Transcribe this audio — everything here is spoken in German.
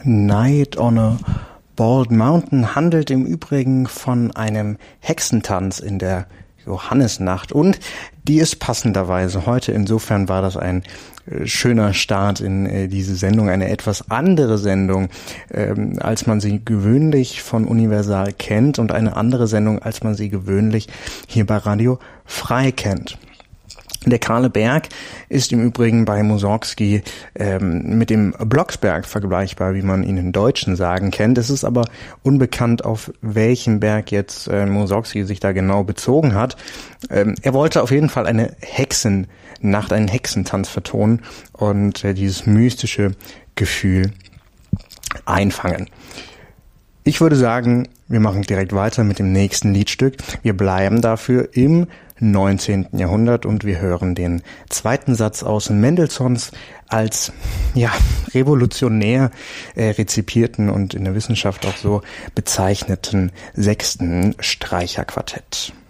Night on a Bald Mountain handelt im Übrigen von einem Hexentanz in der Johannisnacht und die ist passenderweise heute. Insofern war das ein schöner Start in diese Sendung, eine etwas andere Sendung, als man sie gewöhnlich von Universal kennt und eine andere Sendung, als man sie gewöhnlich hier bei Radio Frei kennt. Der Kahle Berg ist im Übrigen bei Mussorgsky mit dem Blocksberg vergleichbar, wie man ihn im Deutschen sagen kennt. Es ist aber unbekannt, auf welchen Berg jetzt Mussorgsky sich da genau bezogen hat. Er wollte auf jeden Fall eine Hexennacht, einen Hexentanz vertonen und dieses mystische Gefühl einfangen. Ich würde sagen, wir machen direkt weiter mit dem nächsten Liedstück. Wir bleiben dafür im 19. Jahrhundert und wir hören den zweiten Satz aus Mendelssohns als revolutionär rezipierten und in der Wissenschaft auch so bezeichneten 6. Streicherquartett.